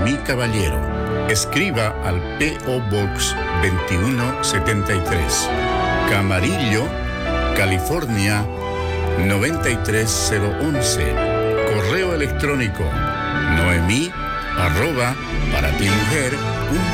Noemí Caballero. Escriba al P.O. Box 2173, Camarillo, California 93011. Correo electrónico noemí@paratimujer.com.